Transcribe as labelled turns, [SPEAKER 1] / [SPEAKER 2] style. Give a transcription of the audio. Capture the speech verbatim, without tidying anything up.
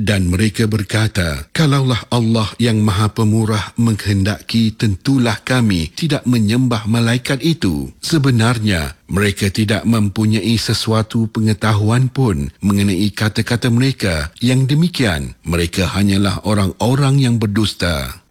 [SPEAKER 1] Dan mereka berkata, kalaulah Allah yang Maha Pemurah menghendaki, tentulah kami tidak menyembah malaikat itu. Sebenarnya, mereka tidak mempunyai sesuatu pengetahuan pun mengenai kata-kata mereka. Yang demikian, mereka hanyalah orang-orang yang berdusta.